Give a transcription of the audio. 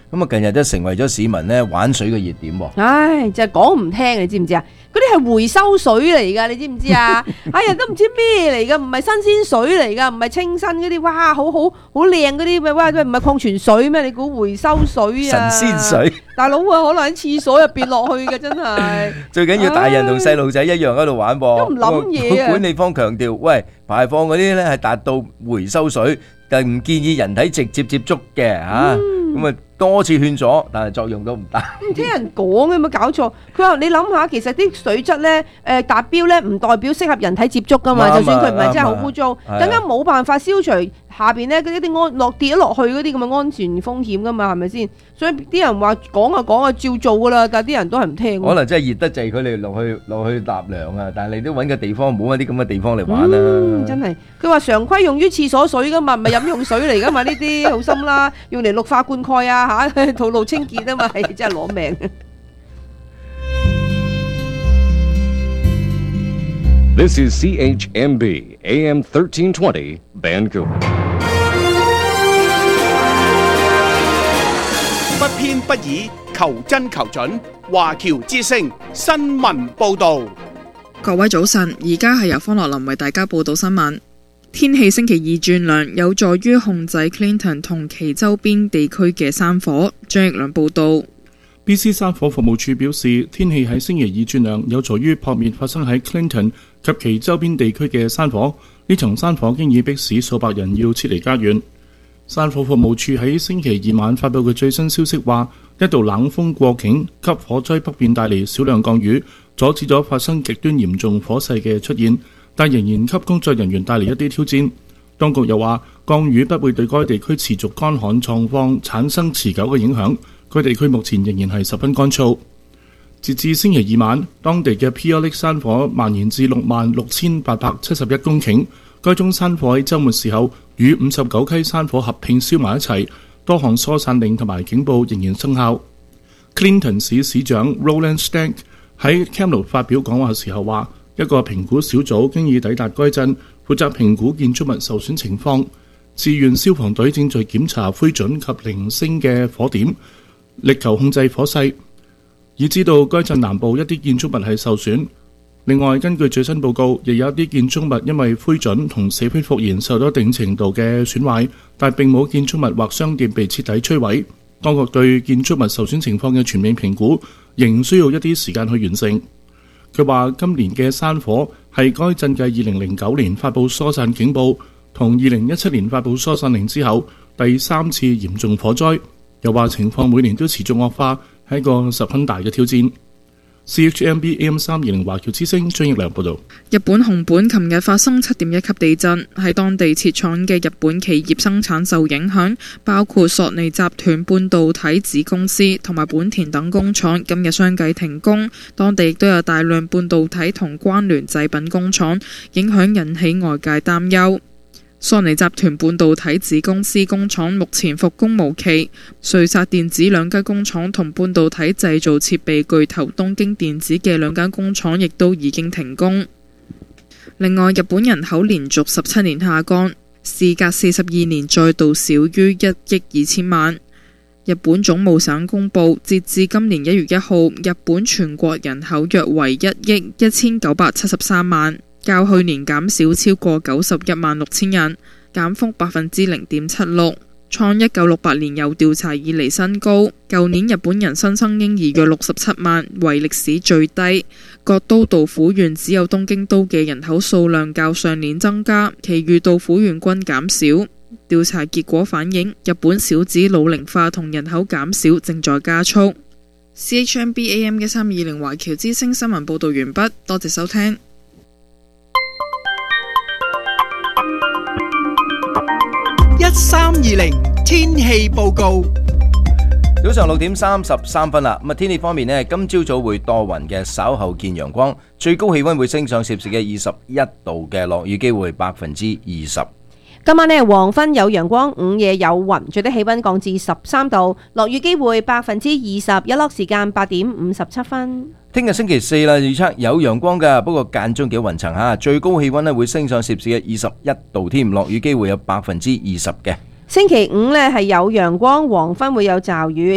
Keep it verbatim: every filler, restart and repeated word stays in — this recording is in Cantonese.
咁啊近日都成為咗市民咧玩水嘅熱點喎。 唉，就係講唔聽，你知唔知啊？嗰啲係回收水嚟噶，你知唔知啊？哎呀，都唔知咩嚟噶，唔係新鮮水嚟噶，唔係清新嗰啲，哇，好好好靚嗰啲，哇，唔係礦泉水咩？你估回收水啊？ 神仙水， 大佬啊，可能喺廁所入邊落去嘅，真係。 最緊要大人同細路仔一樣喺度玩噃。 都唔諗嘢啊！ 管理方強調，喂，排放嗰啲咧係達到回收水，但係唔建議人體直接接觸嘅嚇。咁啊多次勸咗，但係作用都唔大。 唔聽人講嘅，有冇搞錯？佢話你諗下，其實啲水質咧，誒達標咧，唔代表適合人體接觸噶嘛。就算佢唔係真係好污糟，更加冇辦法消除下邊咧嗰啲啲安落跌咗落去嗰啲咁嘅安全風險噶嘛，係咪先？所以啲人話講啊講啊照做噶啦，但係啲人都係唔聽。 可能真係熱得滯，佢哋落去落去納涼啊！但係你都揾個地方，唔好揾啲咁嘅地方嚟玩啦。 嗯，真係。佢話常規用於廁所水噶嘛，唔係飲用水嚟噶嘛，呢啲好心啦，用嚟綠化灌溉啊嚇，道路清潔啊嘛，係真係攞命。 This is C H M B A M thirteen twenty Vancouver。 不偏不倚，求真求準。華僑之聲新聞報導。 各位早晨，而家係由方樂林為大家報道新聞。天氣星期二轉涼，有助於控制 Clinton 同其周邊地區嘅山火。張奕良報道。 B C 山火服務處表示，天氣喺星期二轉涼，有助於撲滅發生喺 Clinton 及其周邊地區嘅山火。呢場山火經已迫使數百人要撤離家園。山火服務處喺星期二晚發佈嘅最新消息話，一道冷鋒過境，給火災北邊帶嚟少量降雨，阻止咗發生極端嚴重火勢嘅出現，但仍然給工作人員帶嚟一啲挑戰。當局又話，降雨不會對該地區持續乾旱狀況產生持久嘅影響，該地區目前仍然係十分乾燥。截至星期二晚，當地嘅 P L X 山火蔓延至六萬六千八百七十一公頃。該宗山火喺週末時候與五十九溪山火合併燒埋一齊，多項疏散令同埋警報仍然生效。Clinton 市市長 Roland Stank 喺 Kamloops 發表講話時候話，一個評估小組經已抵達該鎮，負責評估建築物受損情況。志願消防隊正在檢查灰燼及零星嘅火點，力求控制火勢，已知道該鎮南部一啲建築物係受損。另外，根據最新報告，亦有一啲建築物因為灰燼同死灰復燃受到一定程度嘅損壞，但並冇建築物或商店被徹底摧毀。當局對建築物受損情況嘅全面評估仍需要一啲時間去完成。佢話今年嘅山火係該鎮繼二零零九年發布疏散警報同二零一七年發布疏散令之後第三次嚴重火災。又話情況每年都持續惡化，係一個十分大嘅挑戰。C H M B A M 三二零華僑之聲張奕良報道。 日本熊本琴日發生七點一級地震，喺當地設廠嘅日本企業生產受影響，包括索尼集團半導體子公司同埋本田等工廠今日相繼停工。當地亦都有大量半導體同關聯製品工廠，影響引起外界擔憂。索尼集團半導體子公司工廠目前復工無期，瑞薩電子兩間工廠同半導體製造設備巨頭東京電子嘅兩間工廠亦都已經停工。另外，日本人口連續十七年下降，事隔四十二年再度少於一億二千萬。日本總務省公佈，截至今年一月一號，日本全國人口約為一億一千九百七十三萬。較去年減少超過九十一萬六千人，減幅百分之零點七六，創一九六八年有調查以嚟新高。舊年日本人新生嬰兒約六十七萬，為歷史最低。各都道府縣只有東京都嘅人口數量較上年增加，其餘道府縣均減少。調查結果反映，日本小子老齡化同人口減少正在加速。C H M B A M 嘅三二零華僑之聲新聞報道完畢，多謝收聽。 一三二零天氣報告。 早上六點三十三分啦。咁啊，天氣方面呢，今朝早會多雲嘅，稍後見陽光，最高氣溫會升上攝氏嘅二十一度嘅，落雨機會百分之二十。 今晚呢，黃昏有陽光，午夜有雲，最低氣溫降至十三度，落雨機會百分之二十，日落時間八點五十七分。 聽日星期四啦，預測有陽光噶，不過間中幾雲層吓，最高氣溫呢會升上攝氏嘅二十一度添，落雨機會有百分之二十嘅。 星期五呢係有陽光，黃昏會有驟雨。